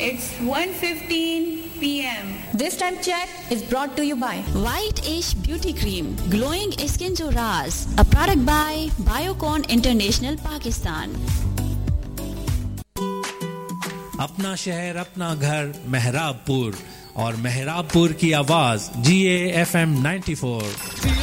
It's 1:15 p.m. This time check is brought to you by White Ash Beauty Cream, Glowing Skin Jo Raz, a product by Biocon International, Pakistan. अपना शहर अपना घर मेहराबपुर और मेहराबपुर की आवाज GAFM 94